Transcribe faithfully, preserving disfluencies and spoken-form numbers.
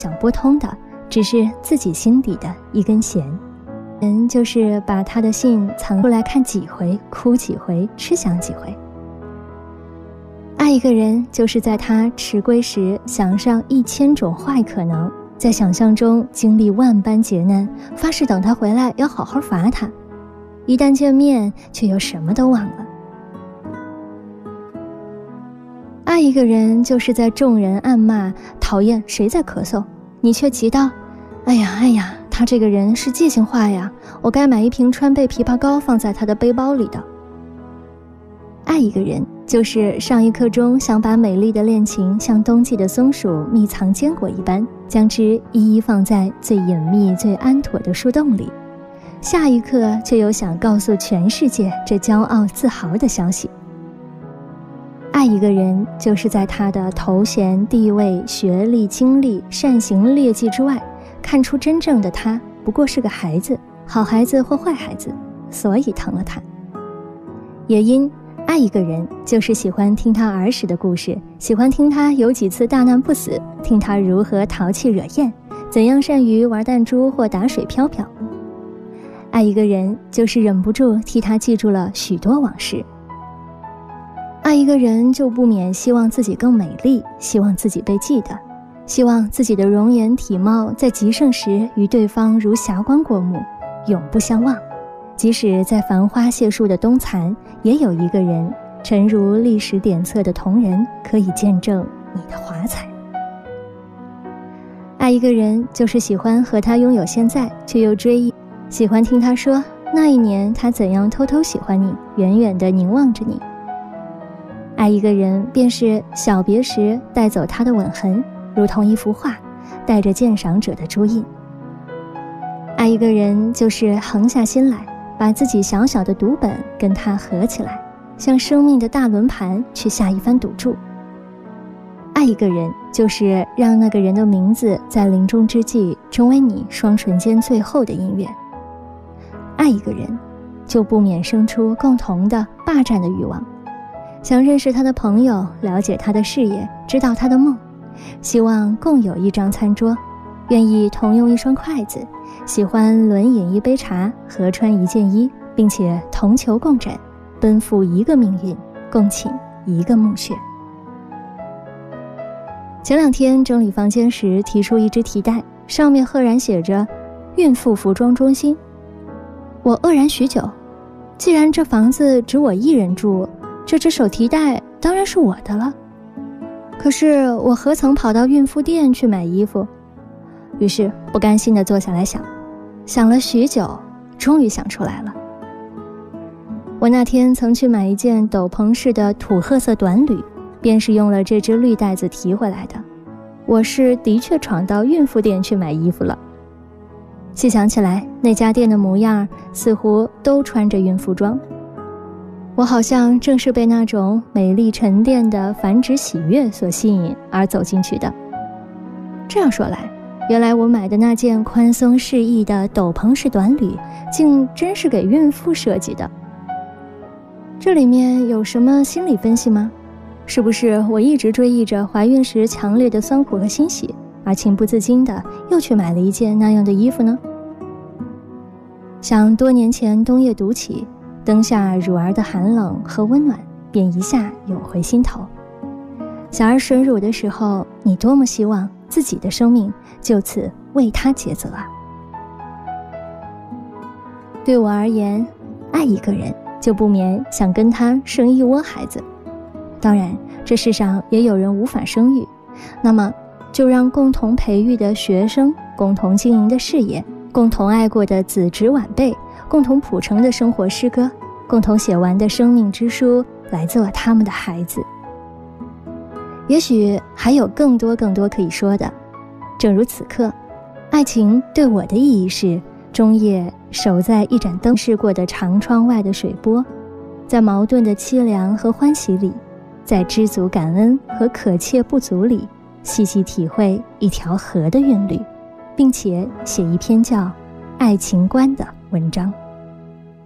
想拨通的只是自己心底的一根弦。人就是把他的信藏出来看几回，哭几回，吃想几回。爱一个人就是在他迟归时想上一千种坏可能，在想象中经历万般劫难，发誓等他回来要好好罚他，一旦见面却又什么都忘了。爱一个人就是在众人暗骂讨厌谁在咳嗽，你却急道哎呀哎呀，他这个人是记性坏呀，我该买一瓶川贝枇杷膏放在他的背包里的。爱一个人就是上一刻钟想把美丽的恋情像冬季的松鼠密藏坚果一般，将之一一放在最隐秘最安妥的树洞里，下一刻却又想告诉全世界这骄傲自豪的消息。爱一个人就是在他的头衔地位学历经历善行劣迹之外，看出真正的他不过是个孩子，好孩子或坏孩子，所以疼了他。也因爱一个人就是喜欢听他儿时的故事，喜欢听他有几次大难不死，听他如何淘气惹厌，怎样善于玩弹珠或打水漂漂。爱一个人就是忍不住替他记住了许多往事。爱一个人就不免希望自己更美丽，希望自己被记得，希望自己的容颜体貌在极盛时与对方如霞光过目，永不相忘。即使在繁花谢树的冬残，也有一个人诚如历史典册的同人，可以见证你的华彩。爱一个人就是喜欢和他拥有现在，却又追忆，喜欢听他说那一年他怎样偷偷喜欢你，远远地凝望着你。爱一个人便是小别时带走他的吻痕，如同一幅画，带着鉴赏者的朱印。爱一个人就是横下心来，把自己小小的读本跟他合起来，像生命的大轮盘去下一番赌注。爱一个人就是让那个人的名字在临终之际成为你双唇间最后的音乐。爱一个人就不免生出共同的霸占的欲望，想认识他的朋友，了解他的事业，知道他的梦，希望共有一张餐桌，愿意同用一双筷子，喜欢轮饮一杯茶，合穿一件衣，并且同求共枕，奔赴一个命运，共寝一个墓穴。前两天整理房间时提出一只提袋，上面赫然写着孕妇服装中心。我愕然许久，既然这房子只我一人住，这只手提袋当然是我的了。可是我何曾跑到孕妇店去买衣服？于是不甘心地坐下来想，想了许久，终于想出来了。我那天曾去买一件斗篷式的土褐色短履，便是用了这只绿袋子提回来的。我是的确闯到孕妇店去买衣服了。细想起来，那家店的模样似乎都穿着孕妇装，我好像正是被那种美丽沉淀的繁殖喜悦所吸引而走进去的。这样说来，原来我买的那件宽松适意的斗篷式短履竟真是给孕妇设计的。这里面有什么心理分析吗？是不是我一直追忆着怀孕时强烈的酸苦和欣喜，而情不自禁的又去买了一件那样的衣服呢？想多年前冬夜独起，灯下乳儿的寒冷和温暖便一下涌回心头。小儿吮乳的时候，你多么希望自己的生命就此为他抉择啊！对我而言，爱一个人就不免想跟他生一窝孩子。当然，这世上也有人无法生育，那么就让共同培育的学生，共同经营的事业，共同爱过的子侄晚辈，共同谱成的生活诗歌，共同写完的生命之书来做他们的孩子。也许还有更多更多可以说的，正如此刻，爱情对我的意义是终夜守在一盏灯饰过的长窗外的水波，在矛盾的凄凉和欢喜里，在知足感恩和可切不足里，细细体会一条河的韵律，并且写一篇叫《爱情观》的文章。